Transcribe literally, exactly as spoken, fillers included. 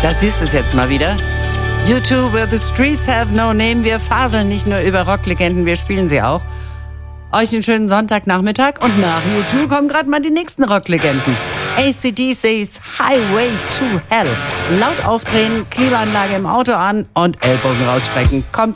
Das siehst du es jetzt mal wieder. U two, Where the Streets Have No Name. Wir faseln nicht nur über Rocklegenden, wir spielen sie auch. Euch einen schönen Sonntagnachmittag und nach U two kommen gerade mal die nächsten Rocklegenden. A C D C's Highway to Hell. Laut aufdrehen, Klimaanlage im Auto an und Ellbogen rausstrecken. Kommt